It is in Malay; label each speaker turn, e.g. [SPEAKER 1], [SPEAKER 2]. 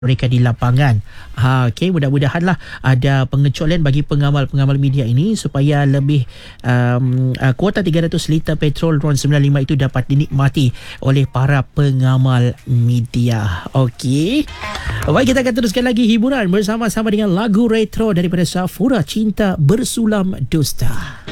[SPEAKER 1] mereka di lapangan. Okey, mudah-mudahanlah ada pengecualian bagi pengamal-pengamal media ini supaya lebih kuota 300 liter petrol RON 95 itu dapat dinikmati oleh para pengamal media. Okey. Baik, kita akan teruskan lagi hiburan bersama-sama dengan lagu retro daripada Safura, Cinta Bersulam Dusta.